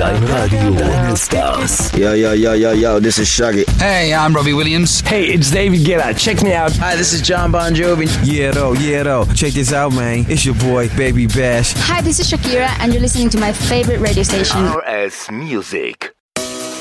Time Radio Stars. Yo, this is Shaggy. Hey, I'm Robbie Williams. Hey, it's David Guetta. Check me out. Hi, this is John Bon Jovi. Yeah, though. Check this out, man. It's your boy, Baby Bash. Hi, this is Shakira, and you're listening to my favorite radio station. RS Music.